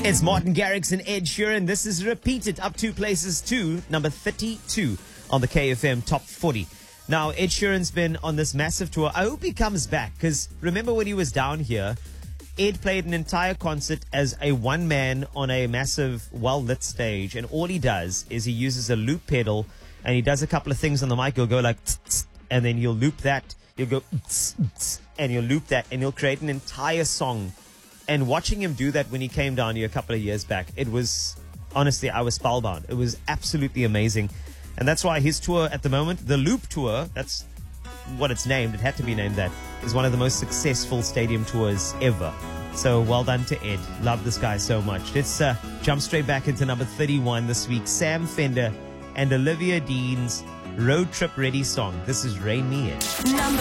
It's Martin Garrix and Ed Sheeran. This is repeated up 2 places to number 32 on the KFM Top 40. Now, Ed Sheeran's been on this massive tour. I hope he comes back, because remember when he was down here, Ed played an entire concert as a one man on a massive, well-lit stage, and all he does is he uses a loop pedal, and he does a couple of things on the mic. He'll go like, tss, tss, and then you'll loop that. You'll go, tss, tss, and you'll loop that, and he'll create an entire song. And watching him do that when he came down here a couple of years back, it was, honestly, I was spellbound. It was absolutely amazing. And that's why his tour at the moment, the Loop Tour, that's what it's named, it had to be named that, is one of the most successful stadium tours ever. So well done to Ed. Love this guy so much. Let's jump straight back into number 31 this week. Sam Fender and Olivia Dean's Road Trip Ready song. This is Rain Me In.